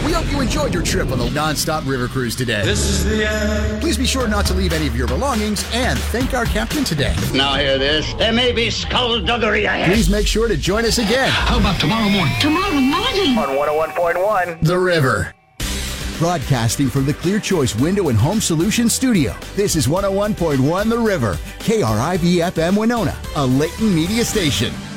We hope you enjoyed your trip on the non-stop river cruise today. This is the end. Please be sure not to leave any of your belongings and thank our captain today. Now hear this. There may be skullduggery ahead. Please make sure to join us again. How about tomorrow morning? Tomorrow morning. On 101.1. The River. Broadcasting from the Clear Choice Window and Home Solutions Studio, this is 101.1 The River, KRIV-FM Winona, a Layton media station.